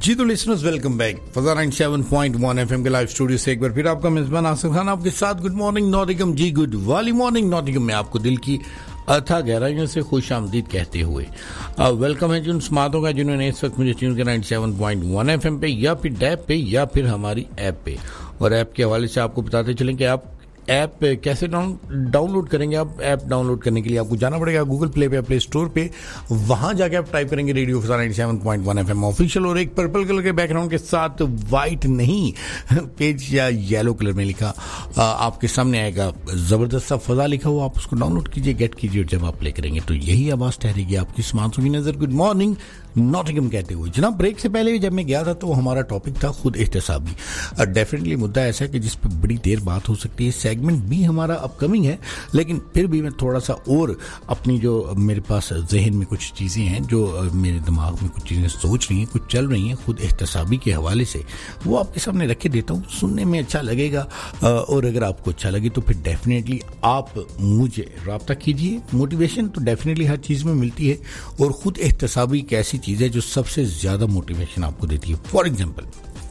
जी तो listeners welcome back फजा 97.1 FM के live studio से एक बार फिर आपका मेजबान आसिफ खान आपके साथ। गुड मॉर्निंग नॉटिंघम जी, गुड वाली मॉर्निंग नॉटिंघम में आपको दिल की अथाह गहराइयों से खुश आमदीद कहते हुए वेलकम है जिन स्मार्टों का जिन्होंने इस वक्त मुझे ट्यून किया 97.1 एफएम पे या फिर डैप पे या फिर हमारी ऐप पे। और ऐप के हवाले से आपको बताते चलें कि आप ऐप कैसे डाउनलोड करेंगे। आप ऐप डाउनलोड करने के लिए आपको जाना पड़ेगा गूगल प्ले पे, प्ले स्टोर पे। वहां जाके आप टाइप करेंगे रेडियो फजा 97.1 एफएम ऑफिशियल और एक पर्पल कलर के बैकग्राउंड के साथ वाइट नहीं पेज या येलो कलर में लिखा आपके सामने आएगा जबरदस्त सा फजा लिखा हुआ। आप उसको डाउनलोड कीजिए, गेट कीजिए और जब आप प्ले करेंगे तो यही आवाज ठहरेगी आपकी स्मार्टफोन की नजर। गुड मॉर्निंग नॉटिंघम कहते हुए जनाब, ब्रेक से पहले जब मैं गया था तो हमारा टॉपिक था खुद एहतसाबी। डेफिनेटली मुद्दा ऐसा है कि जिस पर बड़ी देर बात हो सकती है। सेगमेंट भी हमारा अपकमिंग है, लेकिन फिर भी मैं थोड़ा सा और अपनी जो मेरे पास जहन में कुछ चीज़ें हैं, जो मेरे दिमाग में कुछ चीज़ें सोच रही हैं, कुछ चल रही हैं खुद एहतसाबी के हवाले से, वो आपके सामने रख के देता हूँ। सुनने में अच्छा लगेगा और अगर आपको अच्छा लगे तो फिर डेफिनेटली आप मुझे रब्ता कीजिए। मोटिवेशन तो डेफिनेटली हर चीज़ में मिलती है और खुद एहतसाबी एक ऐसी चीज़ है जो सबसे ज़्यादा मोटिवेशन आपको देती है। फॉर एग्जाम्पल,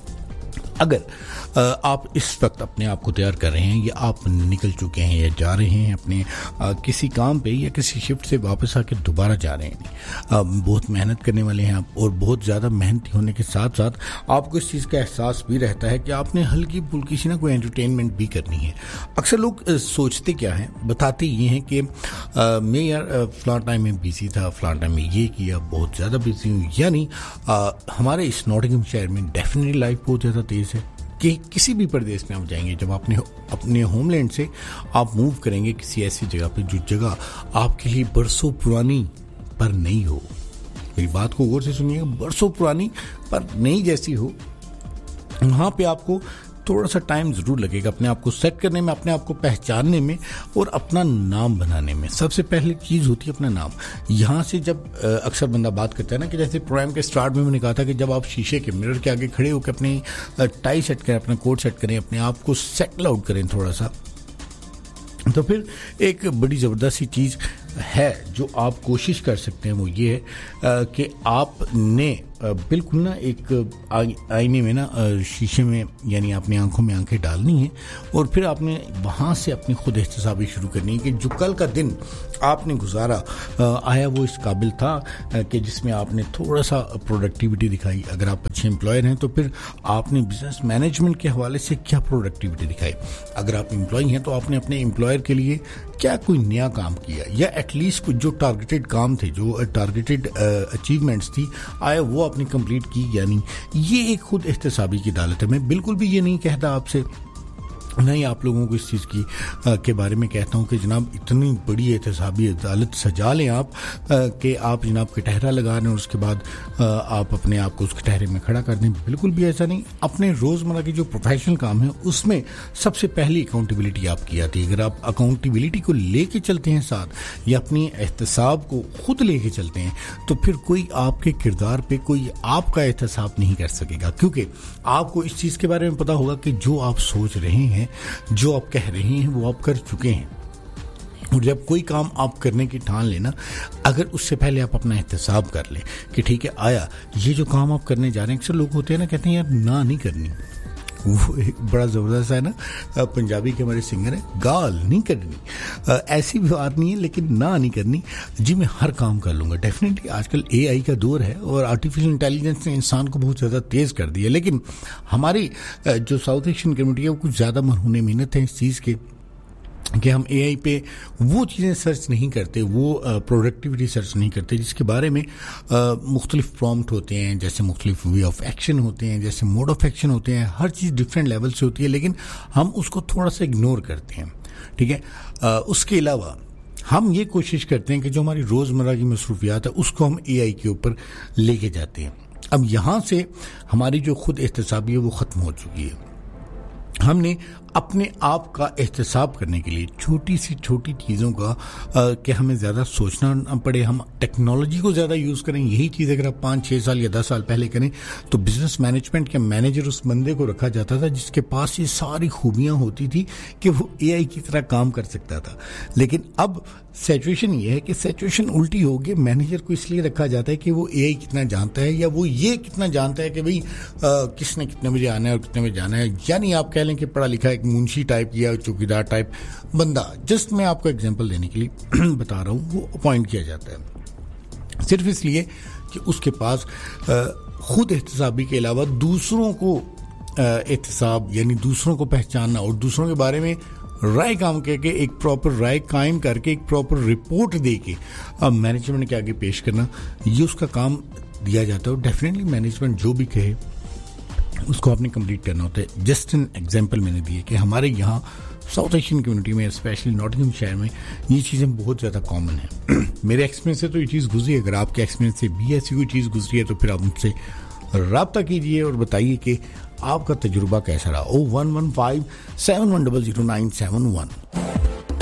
अगर आप इस वक्त अपने आप को तैयार कर रहे हैं या आप निकल चुके हैं या जा रहे हैं अपने किसी काम पे या किसी शिफ्ट से वापस आके दोबारा जा रहे हैं, बहुत मेहनत करने वाले हैं आप और बहुत ज़्यादा मेहनती होने के साथ साथ आपको इस चीज़ का एहसास भी रहता है कि आपने हल्की फुल्की सी ना कोई एंटरटेनमेंट भी करनी है। अक्सर लोग सोचते क्या हैं, बताते ये हैं कि मैं यार फलां टाइम में बिजी था, फलां टाइम में ये किया, बहुत ज़्यादा बिजी हूँ। यानी हमारे इस नॉटिंघम शहर में डेफिनेटली लाइफ बहुत ज़्यादा तेज़ है कि किसी भी प्रदेश में आप जाएंगे, जब अपने होमलैंड से आप मूव करेंगे किसी ऐसी जगह पे जो जगह आपके लिए बरसों पुरानी पर नई हो। मेरी बात को गौर से सुनिएगा, बरसों पुरानी पर नई जैसी हो, वहाँ पे आपको थोड़ा सा टाइम ज़रूर लगेगा अपने आप को सेट करने में, अपने आप को पहचानने में और अपना नाम बनाने में। सबसे पहली चीज़ होती है अपना नाम। यहाँ से जब अक्सर बंदा बात करता है ना कि जैसे प्रोग्राम के स्टार्ट में मैंने कहा था कि जब आप शीशे के मिरर के आगे खड़े होकर अपनी टाई सेट करें, अपना कोट सेट करें, अपने आप को सेटल आउट करें थोड़ा सा, तो फिर एक बड़ी ज़बरदस्त सी चीज़ है जो आप कोशिश कर सकते हैं। वो ये है कि आपने बिल्कुल ना एक आईने में ना शीशे में यानी अपनी आंखों में आंखें डालनी है और फिर आपने वहाँ से अपनी खुद एहतसाबी शुरू करनी है कि जो कल का दिन आपने गुजारा आया वो इस काबिल था कि जिसमें आपने थोड़ा सा प्रोडक्टिविटी दिखाई। अगर आप अच्छे एम्प्लॉयर हैं तो फिर आपने बिजनेस मैनेजमेंट के हवाले से क्या प्रोडक्टिविटी दिखाई। अगर आप एम्प्लॉय हैं तो आपने अपने एम्प्लॉयर के लिए क्या कोई नया काम किया या एटलीस्ट कुछ जो टारगेटेड काम थे, जो टारगेटेड अचीवमेंट्स थी, आया वो आपने कंप्लीट की। यानी ये एक खुद एहतसाबी की अदालत है। मैं बिल्कुल भी ये नहीं कहता आपसे, नहीं आप लोगों को इस चीज़ की के बारे में कहता हूँ कि जनाब इतनी बड़ी एहतसाबी अदालत सजा लें आप कि आप जनाब कटहरा लगा रहे हैं और उसके बाद आप अपने आप को उस कटहरे में खड़ा कर दें। बिल्कुल भी ऐसा नहीं। अपने रोज़मर्रा के जो प्रोफेशनल काम है उसमें सबसे पहली अकाउंटेबिलिटी आपकी आती है। अगर आप अकाउंटेबिलिटी को लेके चलते हैं साथ या अपनी एहतसाब को खुद लेके चलते हैं तो फिर कोई आपके किरदार पे कोई आपका एहतसाब नहीं कर सकेगा, क्योंकि आपको इस चीज़ के बारे में पता होगा कि जो आप सोच रहे हैं, जो आप कह रहे हैं, वो आप कर चुके हैं। और जब कोई काम आप करने की ठान लेना, अगर उससे पहले आप अपना एहतसाब कर लें कि ठीक है आया ये जो काम आप करने जा रहे हैं। अक्सर लोग होते हैं ना कहते हैं यार ना नहीं करनी, वो एक बड़ा ज़बरदस्त है ना, पंजाबी के हमारे सिंगर है, गाल नहीं करनी, ऐसी भी बात नहीं है, लेकिन ना नहीं करनी जी मैं हर काम कर लूँगा। डेफिनेटली आजकल AI का दौर है और आर्टिफिशियल इंटेलिजेंस ने इंसान को बहुत ज़्यादा तेज़ कर दिया, लेकिन हमारी जो साउथ एशियन कम्युनिटी है वो कुछ ज़्यादा मरहूने मेहनत है इस चीज़ के कि हम AI पे वो चीज़ें सर्च नहीं करते, वो प्रोडक्टिविटी सर्च नहीं करते जिसके बारे में मुख्तलिफ प्रॉम्प्ट होते हैं, जैसे मुख्तलिफ वे ऑफ एक्शन होते हैं, जैसे मोड ऑफ एक्शन होते हैं। हर चीज़ डिफरेंट लेवल से होती है, लेकिन हम उसको थोड़ा सा इग्नोर करते हैं। ठीक है, उसके अलावा हम ये कोशिश करते हैं कि जो हमारी रोज़मर्रा की मसरूफियात है उसको हम AI के ऊपर लेके जाते हैं। अब यहाँ से हमारी जो खुद एहतसाबी है वो ख़त्म हो चुकी है। हमने अपने आप का एहतसाब करने के लिए छोटी सी छोटी चीज़ों का कि हमें ज़्यादा सोचना ना पड़े, हम टेक्नोलॉजी को ज़्यादा यूज़ करें। यही चीज़ अगर आप 5-6 साल या 10 साल पहले करें तो बिजनेस मैनेजमेंट के मैनेजर उस बंदे को रखा जाता था जिसके पास ये सारी खूबियाँ होती थी कि वो AI की तरह काम कर सकता था। लेकिन अब सिचुएशन ये है कि सिचुएशन उल्टी हो गई। मैनेजर को इसलिए रखा जाता है कि वो AI कितना जानता है या वो ये कितना जानता है कि भाई किसने कितने बजे आना है और कितने बजे जाना है। यानी आप कह लें कि पढ़ा लिखा एक मुंशी टाइप या चौकीदार टाइप बंदा, जस्ट मैं आपको एग्जांपल देने के लिए बता रहा हूँ, वो अपॉइंट किया जाता है सिर्फ इसलिए कि उसके पास खुद एहतसाबी के अलावा दूसरों को एहतसाब यानी दूसरों को पहचानना और दूसरों के बारे में राय काम करके एक प्रॉपर राय कायम करके एक प्रॉपर रिपोर्ट दे के अब मैनेजमेंट के आगे पेश करना, ये उसका काम दिया जाता है। और डेफिनेटली मैनेजमेंट जो भी कहे उसको आपने कंप्लीट करना होता है। जस्ट एन एग्जांपल मैंने दिए कि हमारे यहाँ साउथ एशियन कम्युनिटी में स्पेशली नॉटिंघम शहर में ये चीज़ें बहुत ज़्यादा कॉमन है। मेरे एक्सपीरियंस से तो ये चीज़ गुजरी है। अगर आपके एक्सपीरियंस से भी ऐसी कोई चीज़ गुजरी है तो फिर आप मुझसे राब्ता कीजिए और बताइए कि आपका तजुर्बा कैसा रहा। 0115 71000971।